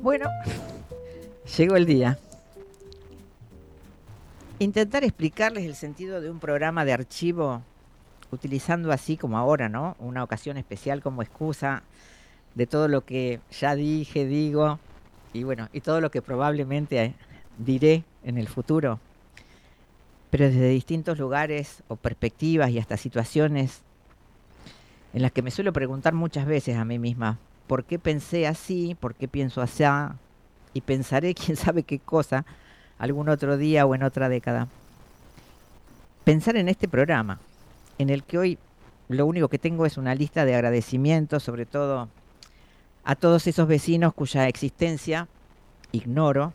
Bueno, llegó el día. Intentar explicarles el sentido de un programa de archivo utilizando así como ahora, ¿no? Una ocasión especial como excusa de todo lo que ya dije, digo, y bueno, y todo lo que probablemente diré en el futuro, pero desde distintos lugares o perspectivas y hasta situaciones en las que me suelo preguntar muchas veces a mí misma, ¿por qué pensé así? ¿Por qué pienso así? Y pensaré quién sabe qué cosa algún otro día o en otra década. Pensar en este programa, en el que hoy lo único que tengo es una lista de agradecimientos, sobre todo a todos esos vecinos cuya existencia ignoro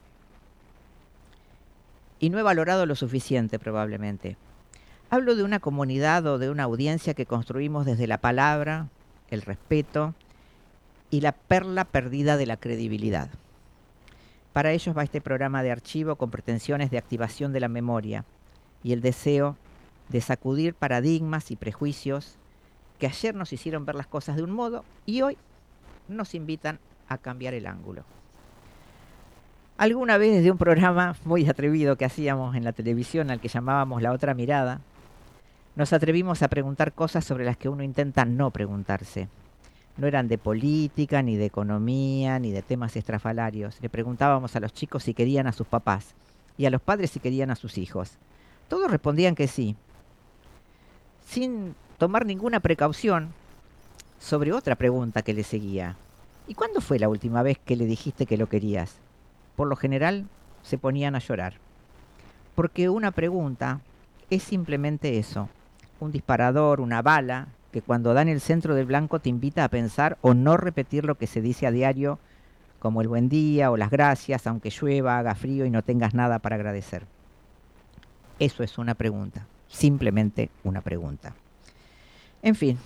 y no he valorado lo suficiente probablemente. Hablo de una comunidad o de una audiencia que construimos desde la palabra, el respeto y la perla perdida de la credibilidad. Para ellos va este programa de archivo con pretensiones de activación de la memoria y el deseo de sacudir paradigmas y prejuicios que ayer nos hicieron ver las cosas de un modo y hoy nos invitan a cambiar el ángulo. Alguna vez desde un programa muy atrevido que hacíamos en la televisión al que llamábamos La Otra Mirada, nos atrevimos a preguntar cosas sobre las que uno intenta no preguntarse. No eran de política, ni de economía, ni de temas estrafalarios. Le preguntábamos a los chicos si querían a sus papás y a los padres si querían a sus hijos. Todos respondían que sí, sin tomar ninguna precaución sobre otra pregunta que le seguía. ¿Y cuándo fue la última vez que le dijiste que lo querías? Por lo general se ponían a llorar. Porque una pregunta es simplemente eso, un disparador, una bala, que cuando da en el centro del blanco te invita a pensar o no repetir lo que se dice a diario, como el buen día o las gracias, aunque llueva, haga frío y no tengas nada para agradecer. Eso es una pregunta, simplemente una pregunta. En fin,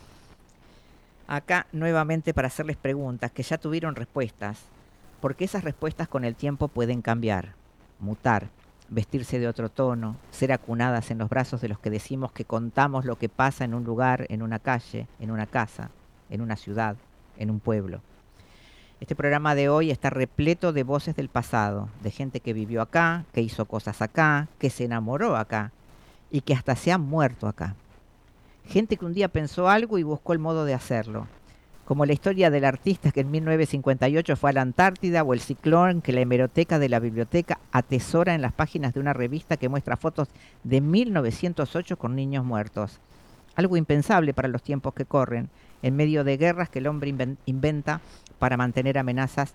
acá nuevamente para hacerles preguntas que ya tuvieron respuestas, porque esas respuestas con el tiempo pueden cambiar, mutar, vestirse de otro tono, ser acunadas en los brazos de los que decimos que contamos lo que pasa en un lugar, en una calle, en una casa, en una ciudad, en un pueblo. Este programa de hoy está repleto de voces del pasado, de gente que vivió acá, que hizo cosas acá, que se enamoró acá y que hasta se ha muerto acá. Gente que un día pensó algo y buscó el modo de hacerlo, como la historia del artista que en 1958 fue a la Antártida o el ciclón que la hemeroteca de la biblioteca atesora en las páginas de una revista que muestra fotos de 1908 con niños muertos. Algo impensable para los tiempos que corren, en medio de guerras que el hombre inventa para mantener amenazas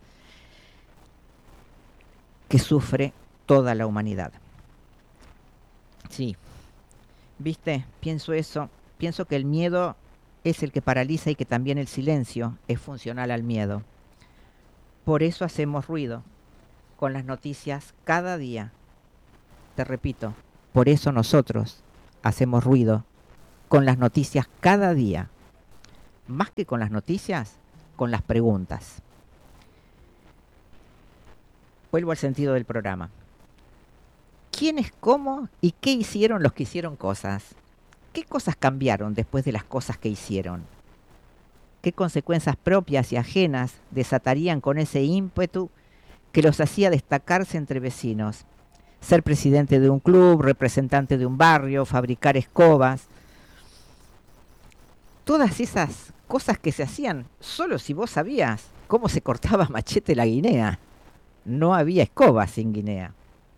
que sufre toda la humanidad. Sí, ¿viste? Pienso eso, pienso que el miedo es el que paraliza y que también el silencio es funcional al miedo. Por eso hacemos ruido con las noticias cada día. Te repito, por eso nosotros hacemos ruido con las noticias cada día. Más que con las noticias, con las preguntas. Vuelvo al sentido del programa. ¿Quiénes, cómo y qué hicieron los que hicieron cosas? ¿Qué cosas cambiaron después de las cosas que hicieron? ¿Qué consecuencias propias y ajenas desatarían con ese ímpetu que los hacía destacarse entre vecinos? Ser presidente de un club, representante de un barrio, fabricar escobas. Todas esas cosas que se hacían solo si vos sabías cómo se cortaba machete la guinea. No había escobas sin guinea.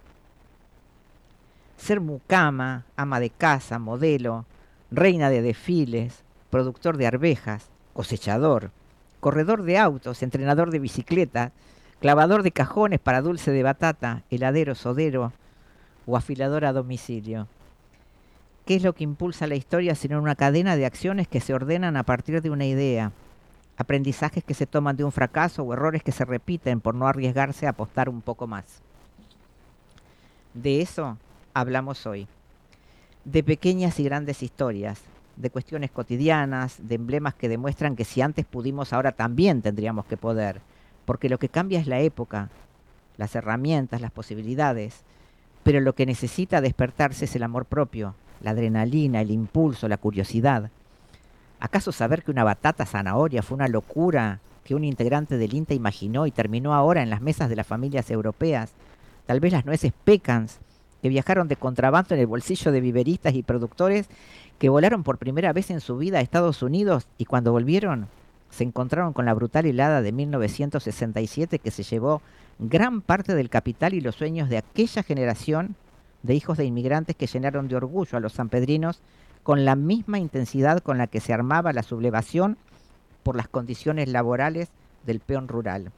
Ser mucama, ama de casa, modelo, reina de desfiles, productor de arvejas, cosechador, corredor de autos, entrenador de bicicletas, clavador de cajones para dulce de batata, heladero, sodero o afilador a domicilio. ¿Qué es lo que impulsa la historia sino una cadena de acciones que se ordenan a partir de una idea? Aprendizajes que se toman de un fracaso o errores que se repiten por no arriesgarse a apostar un poco más. De eso hablamos hoy. De pequeñas y grandes historias, de cuestiones cotidianas, de emblemas que demuestran que si antes pudimos, ahora también tendríamos que poder. Porque lo que cambia es la época, las herramientas, las posibilidades. Pero lo que necesita despertarse es el amor propio, la adrenalina, el impulso, la curiosidad. ¿Acaso saber que una batata zanahoria fue una locura que un integrante del INTA imaginó y terminó ahora en las mesas de las familias europeas. Tal vez las nueces pecans, que viajaron de contrabando en el bolsillo de viveristas y productores que volaron por primera vez en su vida a Estados Unidos y cuando volvieron se encontraron con la brutal helada de 1967 que se llevó gran parte del capital y los sueños de aquella generación de hijos de inmigrantes que llenaron de orgullo a los sanpedrinos con la misma intensidad con la que se armaba la sublevación por las condiciones laborales del peón rural.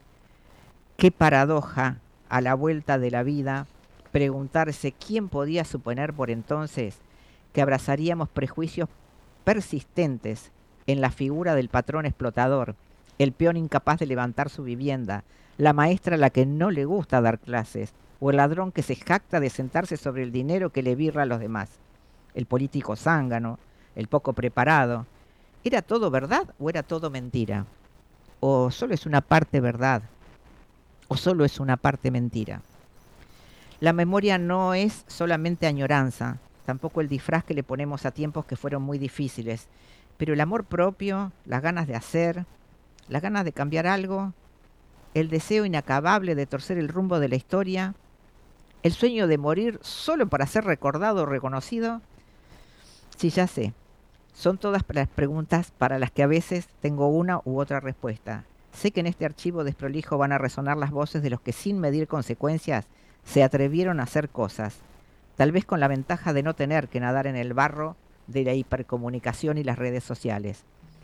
Qué paradoja a la vuelta de la vida preguntarse quién podía suponer por entonces que abrazaríamos prejuicios persistentes en la figura del patrón explotador, el peón incapaz de levantar su vivienda, la maestra a la que no le gusta dar clases, o el ladrón que se jacta de sentarse sobre el dinero que le birra a los demás, el político zángano, el poco preparado. ¿Era todo verdad o era todo mentira? ¿O solo es una parte verdad? ¿O solo es una parte mentira? La memoria no es solamente añoranza, tampoco el disfraz que le ponemos a tiempos que fueron muy difíciles, pero el amor propio, las ganas de hacer, las ganas de cambiar algo, el deseo inacabable de torcer el rumbo de la historia, el sueño de morir solo para ser recordado o reconocido. Sí, ya sé, son todas las preguntas para las que a veces tengo una u otra respuesta. Sé que en este archivo desprolijo van a resonar las voces de los que sin medir consecuencias se atrevieron a hacer cosas, tal vez con la ventaja de no tener que nadar en el barro de la hipercomunicación y las redes sociales.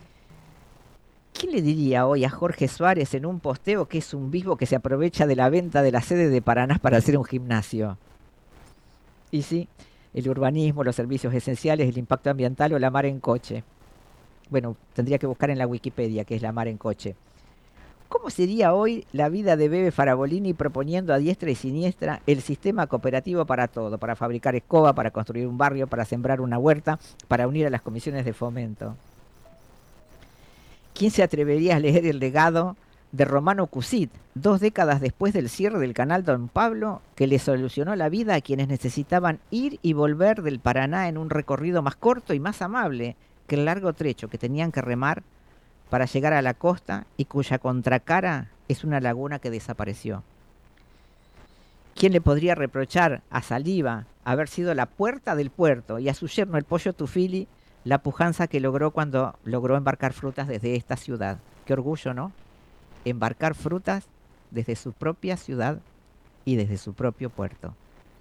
¿Quién le diría hoy a Jorge Suárez en un posteo que es un vivo que se aprovecha de la venta de la sede de Paraná para hacer un gimnasio? Y sí, el urbanismo, los servicios esenciales, el impacto ambiental o la mar en coche. Bueno, tendría que buscar en la Wikipedia qué es la mar en coche. ¿Cómo sería hoy la vida de Bebe Farabolini proponiendo a diestra y siniestra el sistema cooperativo para todo? Para fabricar escoba, para construir un barrio, para sembrar una huerta, para unir a las comisiones de fomento. ¿Quién se atrevería a leer el legado de Romano Cusit, 2 décadas después del cierre del canal Don Pablo, que le solucionó la vida a quienes necesitaban ir y volver del Paraná en un recorrido más corto y más amable que el largo trecho que tenían que remar para llegar a la costa y cuya contracara es una laguna que desapareció? ¿Quién le podría reprochar a Saliva haber sido la puerta del puerto y a su yerno el Pollo Tufili la pujanza que logró cuando logró embarcar frutas desde esta ciudad? Qué orgullo, ¿no? Embarcar frutas desde su propia ciudad y desde su propio puerto.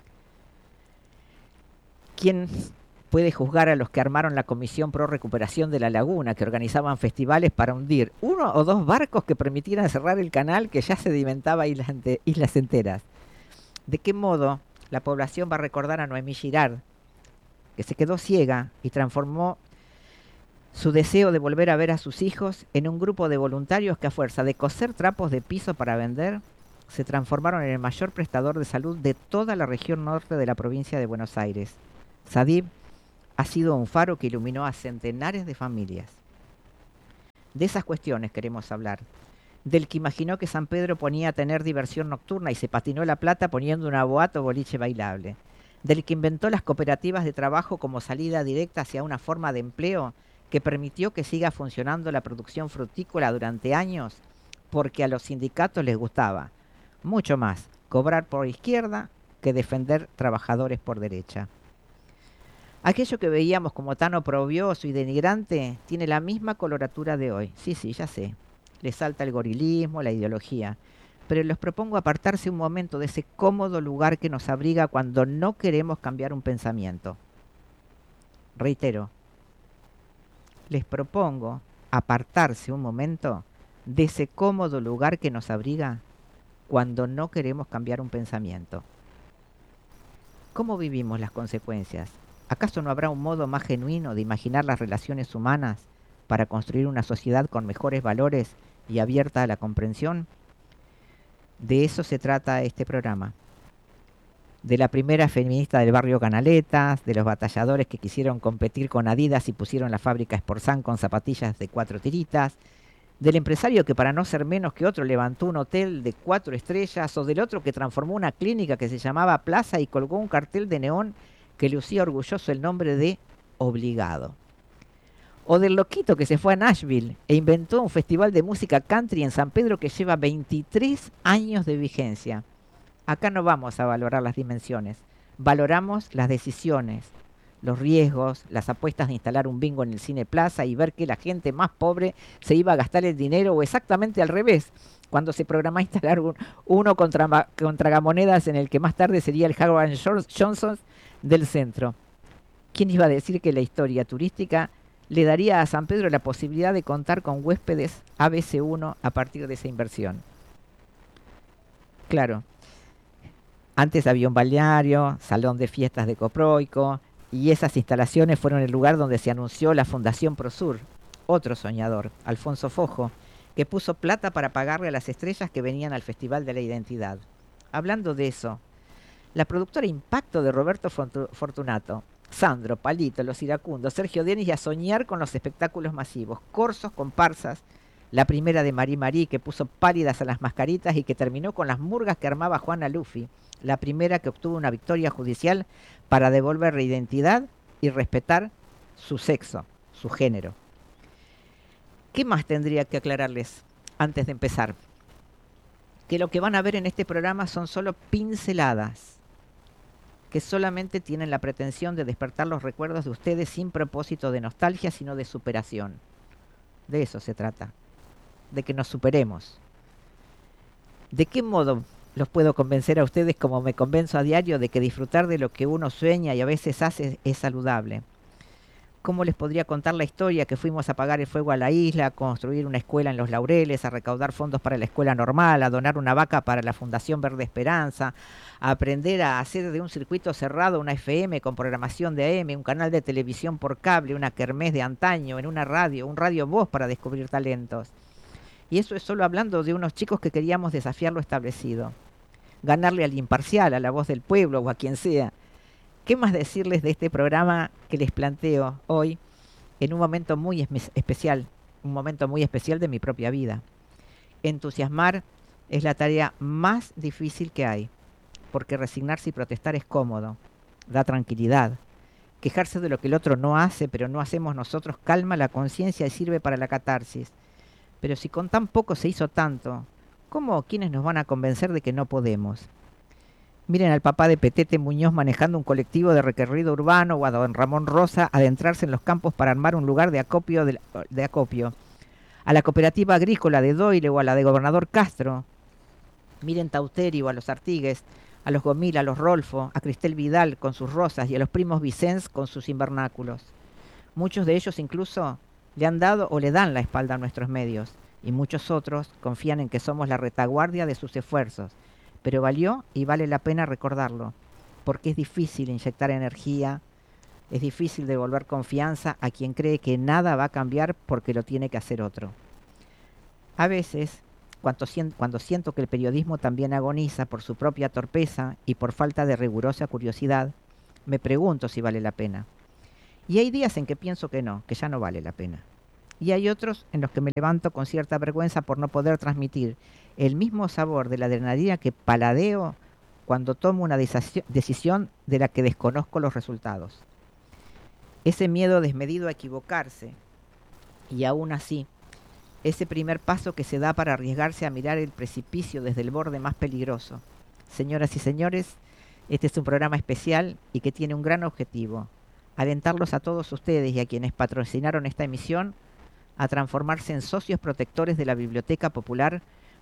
¿Quién puede juzgar a los que armaron la Comisión Pro Recuperación de la Laguna, que organizaban festivales para hundir 1 o 2 barcos que permitieran cerrar el canal que ya sedimentaba islas enteras? ¿De qué modo la población va a recordar a Noemí Girard, que se quedó ciega y transformó su deseo de volver a ver a sus hijos en un grupo de voluntarios que a fuerza de coser trapos de piso para vender, se transformaron en el mayor prestador de salud de toda la región norte de la provincia de Buenos Aires? Sadib ha sido un faro que iluminó a centenares de familias. De esas cuestiones queremos hablar. Del que imaginó que San Pedro ponía a tener diversión nocturna y se patinó la plata poniendo un aboato boliche bailable. Del que inventó las cooperativas de trabajo como salida directa hacia una forma de empleo que permitió que siga funcionando la producción frutícola durante años, porque a los sindicatos les gustaba mucho más cobrar por izquierda que defender trabajadores por derecha. Aquello que veíamos como tan oprobioso y denigrante tiene la misma coloratura de hoy. Sí, ya sé. Le salta el gorilismo, la ideología. Pero les propongo apartarse un momento de ese cómodo lugar que nos abriga cuando no queremos cambiar un pensamiento. Reitero, les propongo apartarse un momento de ese cómodo lugar que nos abriga cuando no queremos cambiar un pensamiento. ¿Cómo vivimos las consecuencias? ¿Acaso no habrá un modo más genuino de imaginar las relaciones humanas para construir una sociedad con mejores valores y abierta a la comprensión? De eso se trata este programa. De la primera feminista del barrio Canaletas, de los batalladores que quisieron competir con Adidas y pusieron la fábrica Sportsan con zapatillas de 4 tiritas, del empresario que para no ser menos que otro levantó un hotel de 4 estrellas, o del otro que transformó una clínica que se llamaba Plaza y colgó un cartel de neón que lucía orgulloso el nombre de Obligado. O del loquito que se fue a Nashville e inventó un festival de música country en San Pedro que lleva 23 años de vigencia. Acá no vamos a valorar las dimensiones, valoramos las decisiones, los riesgos, las apuestas de instalar un bingo en el Cine Plaza y ver que la gente más pobre se iba a gastar el dinero, o exactamente al revés, cuando se programa instalar uno contra gamonedas en el que más tarde sería el Howard Johnson del centro. ¿Quién iba a decir que la historia turística le daría a San Pedro la posibilidad de contar con huéspedes ABC1 a partir de esa inversión? Claro, antes había un balneario, salón de fiestas de Coproico, y esas instalaciones fueron el lugar donde se anunció la Fundación Prosur. Otro soñador, Alfonso Fojo, que puso plata para pagarle a las estrellas que venían al Festival de la Identidad. Hablando de eso, la productora Impacto de Roberto Fortunato, Sandro, Palito, Los Iracundos, Sergio Denis, y a soñar con los espectáculos masivos, corsos, comparsas, la primera de Marí Marí, que puso pálidas a las mascaritas y que terminó con las murgas que armaba Juana Luffy, la primera que obtuvo una victoria judicial para devolver la identidad y respetar su sexo, su género. ¿Qué más tendría que aclararles antes de empezar? Que lo que van a ver en este programa son solo pinceladas, que solamente tienen la pretensión de despertar los recuerdos de ustedes sin propósito de nostalgia, sino de superación. De eso se trata, de que nos superemos. ¿De qué modo los puedo convencer a ustedes, como me convenzo a diario, de que disfrutar de lo que uno sueña y a veces hace es saludable? ¿Cómo les podría contar la historia que fuimos a apagar el fuego a la isla, a construir una escuela en Los Laureles, a recaudar fondos para la escuela normal, a donar una vaca para la Fundación Verde Esperanza, a aprender a hacer de un circuito cerrado una FM con programación de AM, un canal de televisión por cable, una kermés de antaño, en una radio, un radio voz para descubrir talentos? Y eso es solo hablando de unos chicos que queríamos desafiar lo establecido, ganarle al imparcial, a la voz del pueblo o a quien sea. ¿Qué más decirles de este programa que les planteo hoy en un momento muy especial, un momento muy especial de mi propia vida? Entusiasmar es la tarea más difícil que hay, porque resignarse y protestar es cómodo, da tranquilidad. Quejarse de lo que el otro no hace, pero no hacemos nosotros, calma la conciencia y sirve para la catarsis. Pero si con tan poco se hizo tanto, ¿cómo o quiénes nos van a convencer de que no podemos? Miren al papá de Petete Muñoz manejando un colectivo de recorrido urbano, o a don Ramón Rosa adentrarse en los campos para armar un lugar de acopio, a la cooperativa agrícola de Doyle o a la de Gobernador Castro. Miren Tauterio, a los Artigues, a los Gomil, a los Rolfo, a Cristel Vidal con sus rosas y a los primos Vicens con sus invernáculos. Muchos de ellos incluso le han dado o le dan la espalda a nuestros medios, y muchos otros confían en que somos la retaguardia de sus esfuerzos. Pero valió y vale la pena recordarlo, porque es difícil inyectar energía, es difícil devolver confianza a quien cree que nada va a cambiar porque lo tiene que hacer otro. A veces, cuando siento que el periodismo también agoniza por su propia torpeza y por falta de rigurosa curiosidad, me pregunto si vale la pena. Y hay días en que pienso que no, que ya no vale la pena. Y hay otros en los que me levanto con cierta vergüenza por no poder transmitir el mismo sabor de la adrenalina que paladeo cuando tomo una decisión de la que desconozco los resultados. Ese miedo desmedido a equivocarse, y aún así, ese primer paso que se da para arriesgarse a mirar el precipicio desde el borde más peligroso. Señoras y señores, este es un programa especial y que tiene un gran objetivo: alentarlos a todos ustedes y a quienes patrocinaron esta emisión a transformarse en socios protectores de la Biblioteca Popular,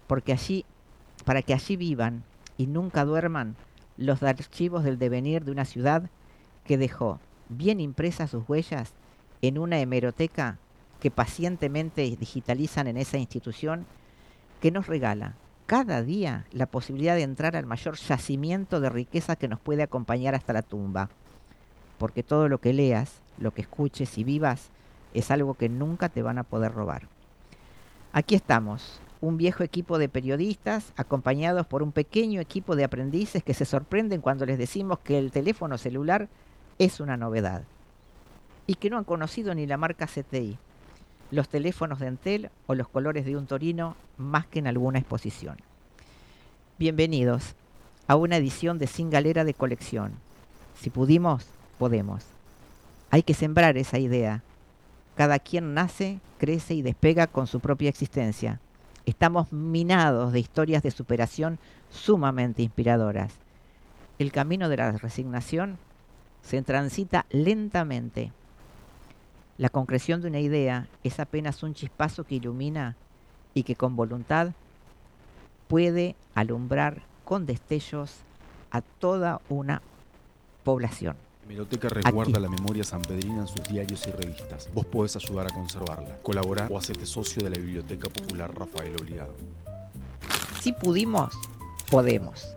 para que allí vivan y nunca duerman los archivos del devenir de una ciudad que dejó bien impresas sus huellas en una hemeroteca que pacientemente digitalizan en esa institución que nos regala cada día la posibilidad de entrar al mayor yacimiento de riqueza que nos puede acompañar hasta la tumba. Porque todo lo que leas, lo que escuches y vivas es algo que nunca te van a poder robar. Aquí estamos, un viejo equipo de periodistas acompañados por un pequeño equipo de aprendices que se sorprenden cuando les decimos que el teléfono celular es una novedad y que no han conocido ni la marca CTI, los teléfonos de Entel o los colores de un Torino más que en alguna exposición. Bienvenidos a una edición de Sin Galera de Colección. Si pudimos, podemos. Hay que sembrar esa idea cada quien nace, crece y despega con su propia existencia. Estamos minados de historias de superación sumamente inspiradoras. El camino de la resignación se transita lentamente. La concreción de una idea es apenas un chispazo que ilumina y que con voluntad puede alumbrar con destellos a toda una población. Hemeroteca resguarda la memoria sanpedrina en sus diarios y revistas. Vos podés ayudar a conservarla, colaborar o hacerte socio de la Biblioteca Popular Rafael Obligado. Si pudimos, podemos.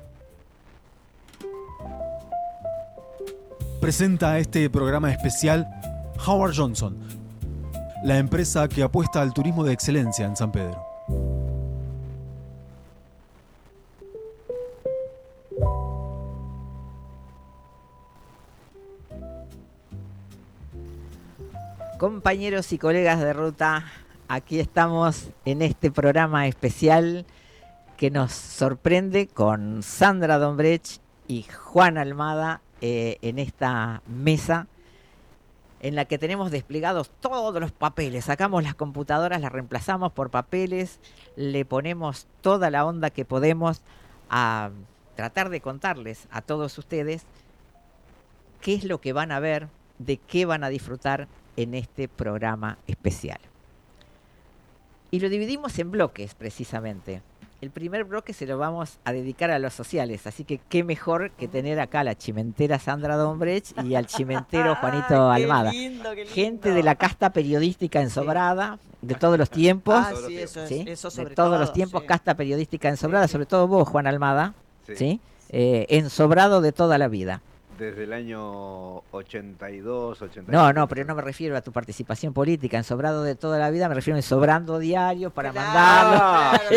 Presenta este programa especial Howard Johnson, la empresa que apuesta al turismo de excelencia en San Pedro. Compañeros y colegas de ruta, aquí estamos en este programa especial que nos sorprende con Sandra Dombrech y Juan Almada en esta mesa en la que tenemos desplegados todos los papeles. Sacamos las computadoras, las reemplazamos por papeles, le ponemos toda la onda que podemos a tratar de contarles a todos ustedes qué es lo que van a ver, de qué van a disfrutar en este programa especial. Y lo dividimos en bloques, precisamente. El primer bloque se lo vamos a dedicar a los sociales, así que qué mejor que tener acá a la chimentera Sandra Dombrech y al chimentero Juanito Almada. Qué lindo. Gente de la casta periodística ensobrada, de todos los tiempos. Sí, eso ¿sí? eso sobre de todos todo, los tiempos, sí. Casta periodística ensobrada, sobre todo vos, Juan Almada, Sí. ¿sí? Ensobrado de toda la vida. Desde el año 82, 83. No, pero no me refiero a tu participación política, ensobrado de toda la vida, me refiero a ensobrando diario para Claro, mandarlo. claro,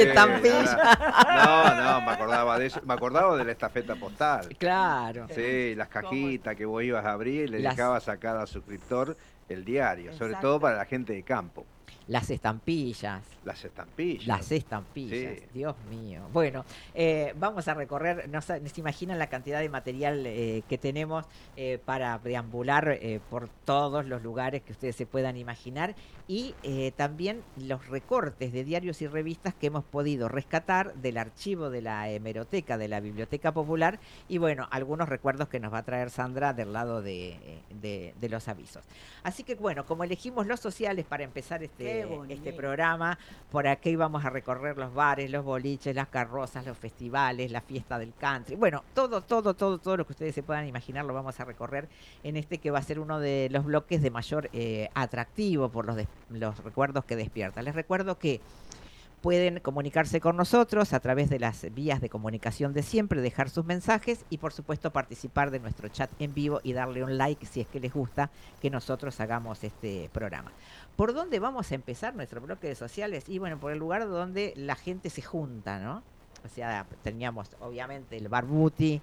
Estampilla. No, me acordaba de eso. Me acordaba de la estafeta postal. Claro. Sí, las cajitas que vos ibas a abrir y le dejabas a cada suscriptor el diario, sobre Exacto. todo para la gente de campo. Las estampillas. Las estampillas. Las estampillas, Sí. Dios mío. Bueno, vamos a recorrer, no se imaginan la cantidad de material que tenemos para deambular por todos los lugares que ustedes se puedan imaginar y también los recortes de diarios y revistas que hemos podido rescatar del archivo de la hemeroteca, de la Biblioteca Popular y bueno, algunos recuerdos que nos va a traer Sandra del lado de los avisos. Así que bueno, como elegimos los sociales para empezar este programa, por aquí vamos a recorrer los bares, los boliches, las carrozas, los festivales, la fiesta del country. Bueno, todo lo que ustedes se puedan imaginar lo vamos a recorrer en este que va a ser uno de los bloques de mayor atractivo por los recuerdos que despierta. Les recuerdo que pueden comunicarse con nosotros a través de las vías de comunicación de siempre, dejar sus mensajes y por supuesto participar de nuestro chat en vivo y darle un like si es que les gusta que nosotros hagamos este programa. ¿Por dónde vamos a empezar nuestro bloque de sociales? Y bueno, por el lugar donde la gente se junta, ¿no? O sea, teníamos obviamente el Bar Buti,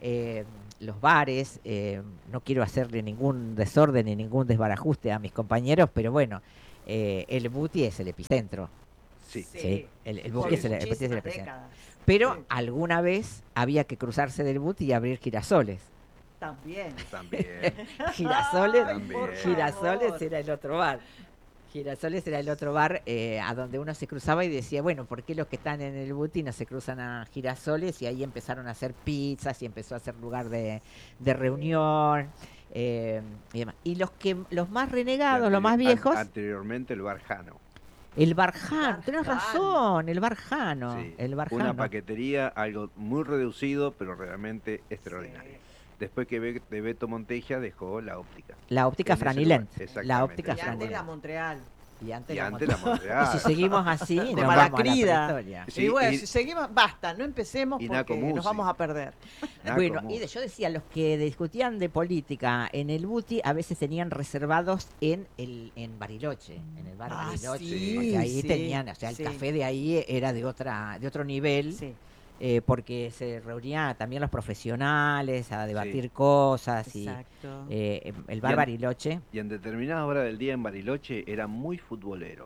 los bares, no quiero hacerle ningún desorden ni ningún desbarajuste a mis compañeros, pero bueno, el Buti es el epicentro. Sí, el Buti es el epicentro. Pero Sí. alguna vez había que cruzarse del Buti y abrir girasoles. También. También. Girasoles, También. Girasoles era el otro bar. Girasoles era el otro bar a donde uno se cruzaba y decía, bueno, ¿por qué los que están en el Buti no se cruzan a Girasoles? Y ahí empezaron a hacer pizzas y empezó a ser lugar de reunión y demás. Y los más renegados, los más viejos, Anteriormente el Bar Jano. el Barjano, tenés Barjano. razón, el Barjano, Sí, el Barjano. una paquetería, algo muy reducido, pero realmente extraordinario. Después que de Beto Monteja dejó la óptica. La óptica En ese Franilent, lugar, exactamente. la óptica Y antes Franilent. la Montreal. Y antes Y la antes la Montreal. Montreal. Y si seguimos así, nos Como vamos la a la crida. prehistoria. Sí, y bueno, y- si seguimos, basta, no empecemos y porque Naco nos Musi. vamos a perder. Bueno, Naco, yo decía, los que discutían de política en el Buti a veces tenían reservados en Bariloche, en el bar Bariloche, sí, porque ahí sí, tenían, o sea, el sí. café de ahí era de otro nivel, Sí, porque se reunían también los profesionales a debatir cosas y exacto. el bar Bien. Bariloche. Y en determinadas horas del día en Bariloche era muy futbolero.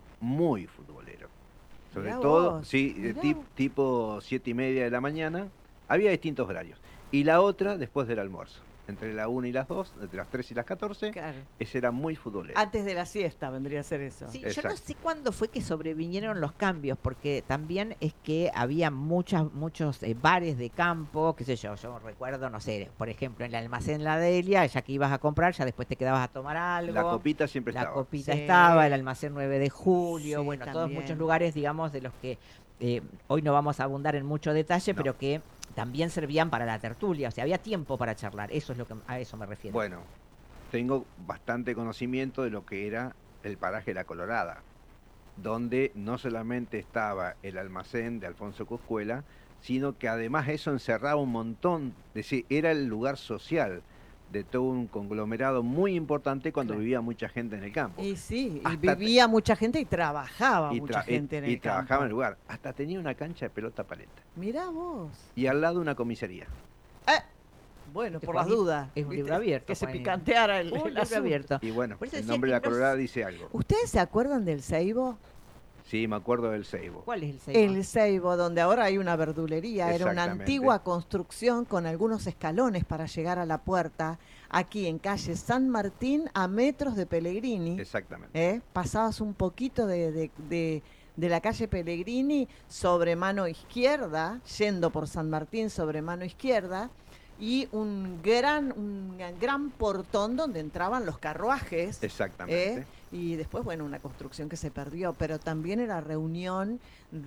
Sobre Mirá todo, vos, sí, mirá vos. tipo 7:30 de la mañana. Había distintos horarios. Y la otra después del almuerzo. entre la 1 y las 2, entre las 3 y las 14, Claro. ese era muy futbolero. Antes de la siesta vendría a ser eso. Sí, yo no Exacto. sé cuándo fue que sobrevinieron los cambios, porque también es que había muchos bares de campo, qué sé yo recuerdo, no sé, por ejemplo, en el almacén La Delia, ya que ibas a comprar, ya después te quedabas a tomar algo. La copita siempre La estaba. copita Sí. estaba, el almacén 9 de julio, Sí, bueno, todos también. muchos lugares, digamos, de los que hoy no vamos a abundar en mucho detalle, No. pero que también servían para la tertulia, o sea, había tiempo para charlar, eso es lo que a eso me refiero. Bueno, tengo bastante conocimiento de lo que era el paraje La Colorada, donde no solamente estaba el almacén de Alfonso Coscuela, sino que además eso encerraba un montón, es decir, era el lugar social de todo un conglomerado muy importante cuando Claro. vivía mucha gente en el campo. Y sí, y Hasta vivía mucha gente y trabajaba y mucha tra- gente en el y trabajaba en el campo. lugar. Hasta tenía una cancha de pelota paleta. Mirá vos. Y al lado una comisaría. Bueno, Este por las Juaní dudas. es un ¿viste? libro abierto, Que se Juaní. picanteara el Un libro asunto. abierto. Y bueno, Por eso el decía nombre de que La no Colorada sé- dice algo. ¿Ustedes se acuerdan del Seibo? Sí, me acuerdo del Seibo. ¿Cuál es el Seibo? El Seibo, donde ahora hay una verdulería, era una Exactamente. antigua construcción con algunos escalones para llegar a la puerta, aquí en calle San Martín, a metros de Pellegrini. Exactamente. Pasabas un poquito de la calle Pellegrini sobre mano izquierda, yendo por San Martín sobre mano izquierda, y un gran portón donde entraban los carruajes. Exactamente. Y después, bueno, una construcción que se perdió, pero también era reunión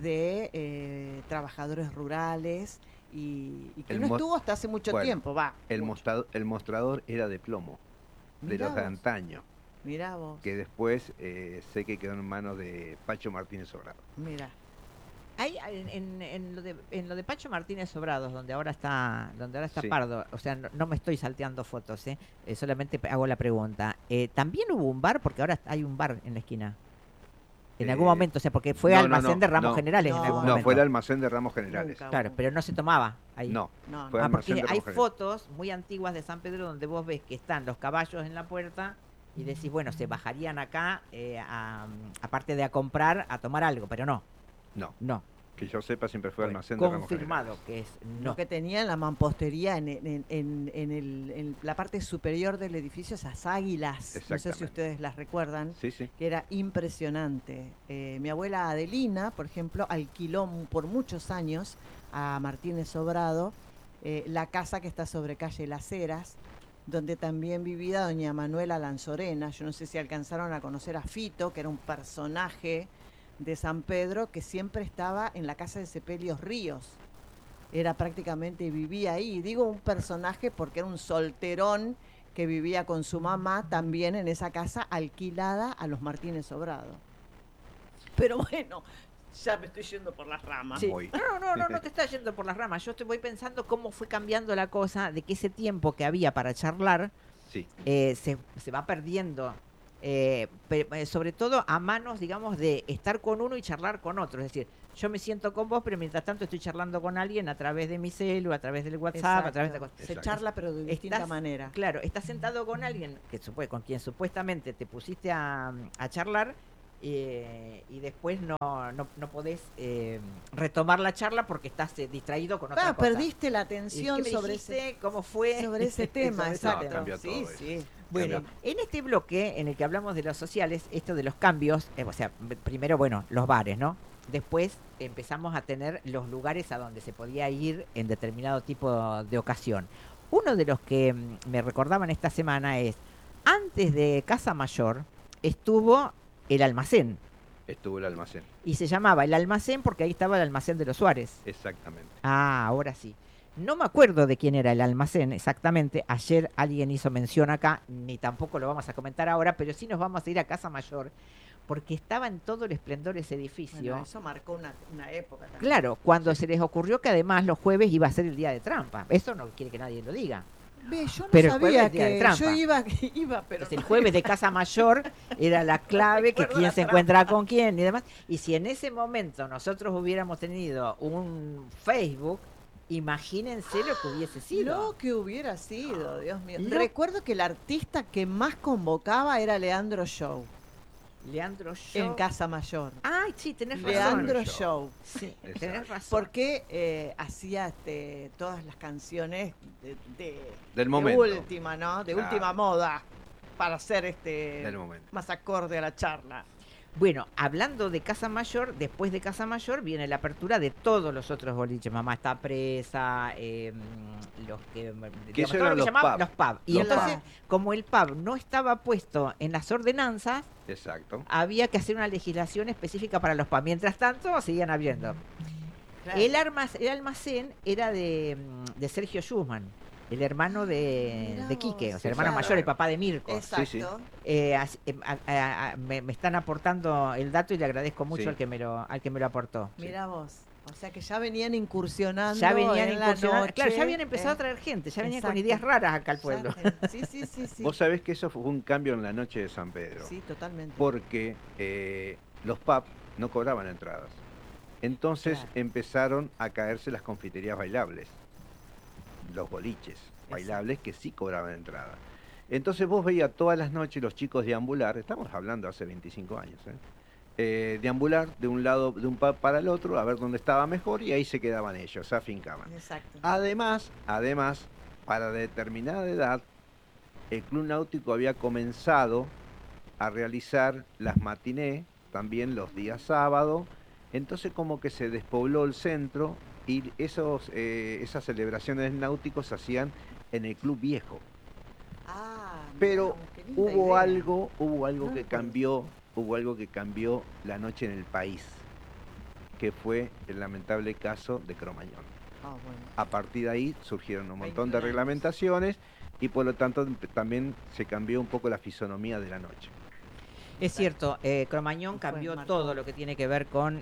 de trabajadores rurales y que El no mo- estuvo hasta hace mucho bueno, tiempo, va. El mucho. mostrador era de plomo, de Mirá los de vos, antaño, mirá vos, que después sé que quedó en manos de Pacho Martínez Sobrado. mirá. Hay en lo de Pacho Martínez Sobrados, donde ahora está Sí. Pardo, o sea, no me estoy salteando fotos, solamente hago la pregunta. ¿También hubo un bar? Porque ahora hay un bar en la esquina. En algún Eh, momento, o sea, porque fue no, almacén de Ramos no. Generales en No, algún No, momento. fue el almacén de Ramos Generales. Nunca. Claro, pero no se tomaba ahí. No, No, fue no. almacén Porque de hay Ramos Generales. fotos muy antiguas de San Pedro donde vos ves que están los caballos en la puerta y decís, bueno, se bajarían acá, aparte de a comprar, a tomar algo, pero no, No, que yo sepa siempre fue Bueno, almacén de Ramos confirmado Generales. que es Lo no. que tenía en la mampostería, en la parte superior del edificio, esas águilas, no sé si Exactamente. ustedes las recuerdan, Sí, sí. que era impresionante. Mi abuela Adelina, por ejemplo, alquiló por muchos años a Martínez Sobrado la casa que está sobre calle Las Heras, donde también vivía doña Manuela Lanzorena. Yo no sé si alcanzaron a conocer a Fito, que era un personaje de San Pedro que siempre estaba en la casa de Sepelios Ríos. Era prácticamente, vivía ahí. Digo un personaje porque era un solterón que vivía con su mamá también en esa casa alquilada a los Martínez Sobrado. Pero bueno, ya me estoy yendo por las ramas. Sí. Muy. No te estás yendo por las ramas. Yo te voy pensando cómo fue cambiando la cosa, de que ese tiempo que había para charlar Sí. se va perdiendo. Sobre todo a manos, digamos, de estar con uno y charlar con otro. Es decir, yo me siento con vos, pero mientras tanto estoy charlando con alguien a través de mi celu, a través del WhatsApp, a través de Exacto. cosas. Se Exacto. charla pero de distinta Estás- manera. Claro, estás sentado con alguien con quien supuestamente te pusiste a charlar y después no podés retomar la charla porque estás distraído con otra Claro, cosa. perdiste la ¿Y atención qué me sobre dijiste? ¿Cómo fue? sobre ese tema, Sobre ese exacto. tema. cambió Sí, todo eso. sí. Bueno, Cambió. en este bloque en el que hablamos de los sociales, esto de los cambios, o sea, primero, bueno, los bares, ¿no? Después empezamos a tener los lugares a donde se podía ir en determinado tipo de ocasión. Uno de los que me recordaban esta semana es, antes de Casa Mayor estuvo el almacén, Estuvo el almacén. y se llamaba el almacén porque ahí estaba el almacén de los Suárez. Exactamente. Ah, ahora sí. No me acuerdo de quién era el almacén exactamente. Ayer alguien hizo mención acá, ni tampoco lo vamos a comentar ahora, pero sí nos vamos a ir a Casa Mayor, porque estaba en todo el esplendor ese edificio. Bueno, eso marcó una época también. Claro, cuando se les ocurrió que además los jueves iba a ser el día de trampa. Eso no quiere que nadie lo diga. Ve, yo no Pero el sabía jueves día de que trampa. yo iba, pero Entonces, el no- jueves de Casa Mayor era la clave, que recuerdo quién la se encuentra con quién y demás. Y si en ese momento nosotros hubiéramos tenido un Facebook, imagínense lo que hubiese sido. Lo que hubiera sido, Dios mío. Lo- Recuerdo que el artista que más convocaba era Leandro Show. Leandro Show. En Casa Mayor. Ay, sí, tenés razón. Leandro Show. Show. Sí, Exacto. tenés razón. Porque hacía todas las canciones Del de momento. última, ¿no? De Claro. última moda. Para hacer Del momento. más acorde a la charla. Bueno, hablando de Casa Mayor, después de Casa Mayor viene la apertura de todos los otros boliches. Mamá está presa, los que, digamos, eran todo lo que los llamaban pub. los pub. Y Los entonces, pub. como el pub no estaba puesto en las ordenanzas, Exacto. había que hacer una legislación específica para los pub. Mientras tanto, seguían abriendo. Claro. El almacén era de Sergio Schumann, el hermano Mirá de Quique, vos, o sea, el hermano claro. mayor, el papá de Mirko. Exacto. Sí, sí. Me están aportando el dato y le agradezco mucho Sí. al que me lo aportó. Mira vos. O sea que ya venían incursionando. Ya venían en la incursionando, noche, claro, ya habían empezado a traer gente, ya venían con ideas raras acá al pueblo. Sí, sí, sí, sí. Vos sabés que eso fue un cambio en la noche de San Pedro. Sí, totalmente. Porque los pubs no cobraban entradas. Entonces Claro. empezaron a caerse las confiterías bailables, los boliches bailables que sí cobraban entrada. Entonces vos veías todas las noches los chicos deambular, estamos hablando hace 25 años, deambular de un lado, de un pub para el otro, a ver dónde estaba mejor y ahí se quedaban ellos, se afincaban. Exacto. Además, para determinada edad, el Club Náutico había comenzado a realizar las matinés, también los días sábado, entonces como que se despobló el centro y esas celebraciones náuticos se hacían en el Club Viejo. Ah, Pero mirá, qué linda hubo idea. algo No que me cambió la noche en el país, que fue el lamentable caso de Cromañón. Ah, bueno. A partir de ahí surgieron un montón de 21 años. reglamentaciones y por lo tanto también se cambió un poco la fisonomía de la noche. Es cierto, Cromañón Fue cambió marcado. todo lo que tiene que ver con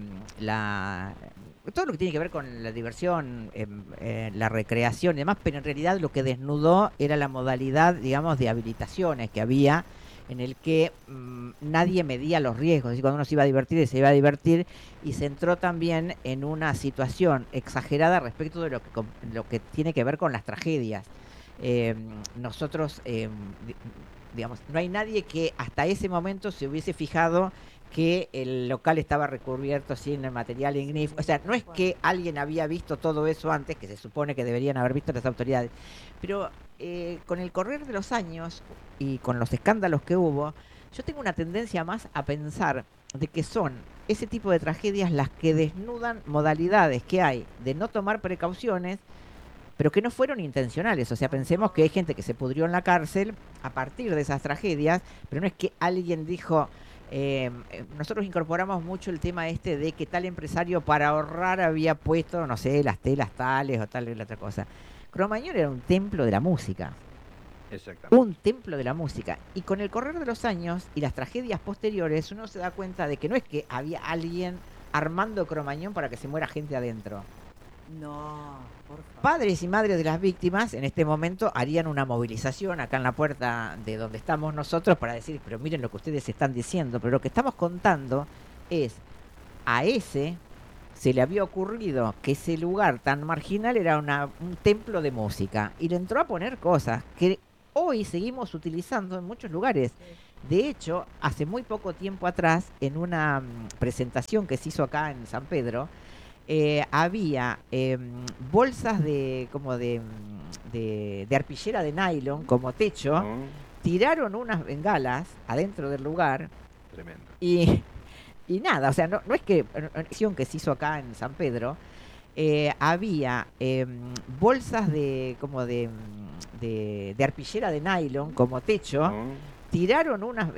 todo lo que tiene que ver con la diversión, la recreación y demás, pero en realidad lo que desnudó era la modalidad, digamos, de habilitaciones que había en el que nadie medía los riesgos, es decir, cuando uno se iba a divertir, se iba a divertir, y se entró también en una situación exagerada respecto de lo que tiene que ver con las tragedias. Nosotros, digamos, no hay nadie que hasta ese momento se hubiese fijado que el local estaba recubierto sin el material ignífugo. O sea, no es que alguien había visto todo eso antes, que se supone que deberían haber visto las autoridades, pero con el correr de los años y con los escándalos que hubo, yo tengo una tendencia más a pensar de que son ese tipo de tragedias las que desnudan modalidades que hay de no tomar precauciones, pero que no fueron intencionales. O sea, pensemos que hay gente que se pudrió en la cárcel a partir de esas tragedias, pero no es que alguien dijo, nosotros incorporamos mucho el tema de que tal empresario para ahorrar había puesto, no sé, las telas tales o tal y la otra cosa. Cromañón era un templo de la música. Exactamente. Un templo de la música. Y con el correr de los años y las tragedias posteriores, uno se da cuenta de que no es que había alguien armando Cromañón para que se muera gente adentro. No, por favor. Padres y madres de las víctimas en este momento harían una movilización acá en la puerta de donde estamos nosotros para decir, pero miren lo que ustedes están diciendo, pero lo que estamos contando es, a ese se le había ocurrido que ese lugar tan marginal era un templo de música y le entró a poner cosas que hoy seguimos utilizando en muchos lugares. De hecho, hace muy poco tiempo atrás, en una presentación que se hizo acá en San Pedro, había bolsas de arpillera de nylon como techo, ¿No? tiraron unas bengalas adentro del lugar Tremendo. y nada, o sea, no es que en una acción que se hizo acá en San Pedro, había bolsas de arpillera de nylon como techo, ¿No? tiraron unas